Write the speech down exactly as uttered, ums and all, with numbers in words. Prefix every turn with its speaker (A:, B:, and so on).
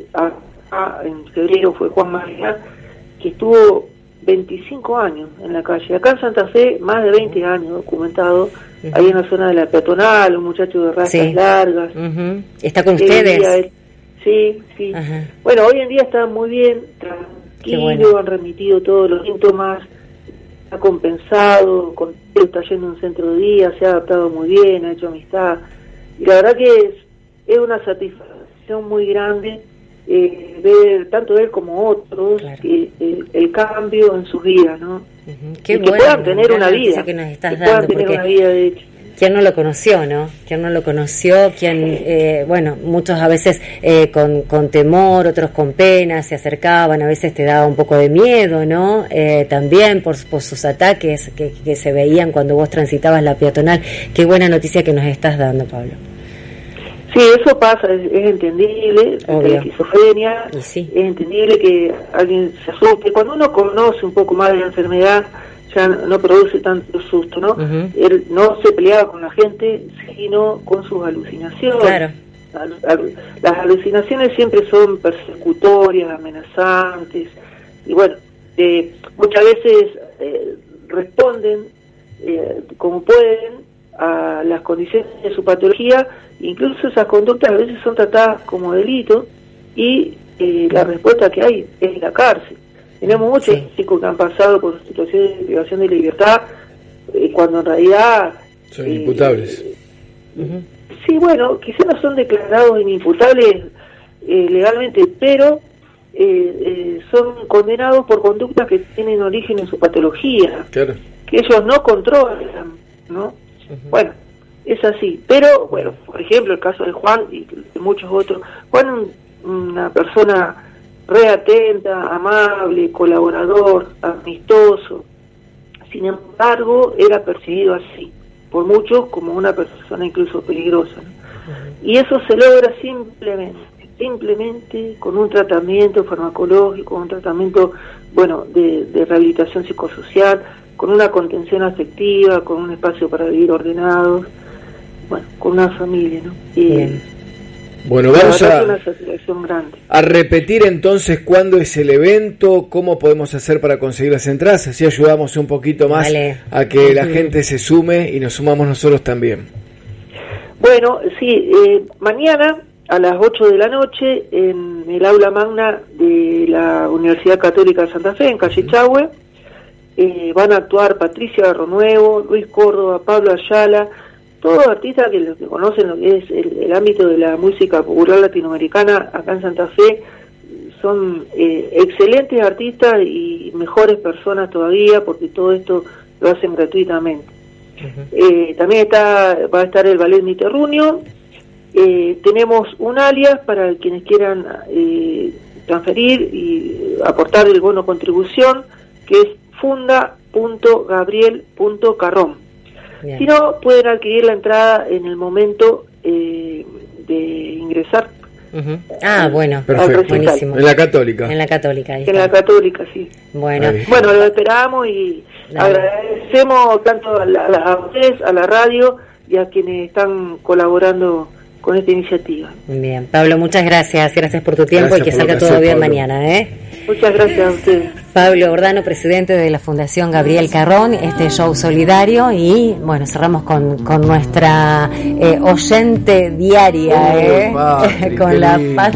A: acá en febrero fue Juan María, que estuvo veinticinco años en la calle. Acá en Santa Fe, más de veinte años documentado, uh-huh. ahí en la zona de la peatonal, un muchacho de rastas sí. largas.
B: Uh-huh. ¿Está con ustedes?
A: Él, sí, sí. Uh-huh. Bueno, hoy en día está muy bien, tranquilo, bueno. han remitido todos los síntomas, ha compensado, con, está yendo a un centro de día, se ha adaptado muy bien, ha hecho amistad. Y la verdad que es, es una satisfacción muy grande Eh, ver tanto él como otros claro. que, el, el cambio en sus vidas, ¿no?
B: Uh-huh. Qué
A: y
B: bueno,
A: que puedan tener una vida,
B: que, nos estás
A: que
B: dando,
A: puedan tener una vida de hecho.
B: ¿Quién no lo conoció, no? ¿Quién no lo conoció? ¿Quién, eh, bueno, muchos a veces eh, con, con temor, otros con pena, se acercaban, a veces te daba un poco de miedo, ¿no? Eh, también por, por sus ataques que, que se veían cuando vos transitabas la peatonal. Qué buena noticia que nos estás dando, Pablo.
A: Sí, eso pasa, es, es entendible, la esquizofrenia, sí. es entendible que alguien se asuste. Cuando uno conoce un poco más de la enfermedad, ya no, no produce tanto susto, ¿no? Uh-huh. Él no se peleaba con la gente, sino con sus alucinaciones.
B: Claro.
A: Al, al, las alucinaciones siempre son persecutorias, amenazantes, y bueno, eh, muchas veces eh, responden eh, como pueden a las condiciones de su patología. Incluso esas conductas a veces son tratadas como delito y eh, la respuesta que hay es la cárcel. Tenemos muchos sí. chicos que han pasado por situaciones de privación de libertad eh, cuando en realidad
C: son eh, imputables.
A: Eh, uh-huh. Sí, bueno, quizás no son declarados inimputables eh, legalmente, pero eh, eh, son condenados por conductas que tienen origen en su patología,
C: claro.
A: que ellos no controlan, ¿no? Uh-huh. Bueno, es así, pero bueno, por ejemplo el caso de Juan y de muchos otros. Juan, una persona re atenta, amable, colaborador, amistoso, sin embargo era percibido así por muchos como una persona incluso peligrosa, ¿no? Uh-huh. Y eso se logra simplemente simplemente con un tratamiento farmacológico, un tratamiento bueno de, de rehabilitación psicosocial, con una contención afectiva, con un espacio para vivir ordenados, bueno, con una familia, ¿no? Y
B: bien.
C: Bueno, vamos a,
A: una satisfacción grande.
C: a repetir entonces cuándo es el evento, cómo podemos hacer para conseguir las entradas, así ayudamos un poquito más vale. a que la gente se sume y nos sumamos nosotros también.
A: Bueno, sí, eh, mañana a las ocho de la noche en el aula magna de la Universidad Católica de Santa Fe, en calle Chahue, eh, van a actuar Patricia Garronuevo, Luis Córdoba, Pablo Ayala, todos artistas que los que conocen lo que es el, el ámbito de la música popular latinoamericana acá en Santa Fe, son eh, excelentes artistas y mejores personas todavía, porque todo esto lo hacen gratuitamente. Uh-huh. Eh, también está va a estar el Ballet Miterrunio. Eh, tenemos un alias para quienes quieran eh, transferir y aportar el bono contribución, que es funda punto gabriel punto carrón. Bien. Si no, pueden adquirir la entrada en el momento eh, de ingresar.
B: Uh-huh. Ah, bueno,
C: perfecto, buenísimo. En la Católica.
B: En la Católica, ahí
A: En la Católica, sí.
B: Bueno,
A: bueno, lo esperamos y Dale. agradecemos tanto a, la, a ustedes, a la radio y a quienes están colaborando con esta iniciativa.
B: Bien, Pablo, muchas gracias, gracias por tu tiempo gracias y que salga todo bien Pablo. mañana, ¿eh?
A: Muchas gracias a ustedes.
B: Pablo Ordano, presidente de la Fundación Gabriel Carrón, este show solidario, y bueno, cerramos con, con nuestra eh, oyente diaria, ¿eh?
C: Oh, Patri,
B: con la Paz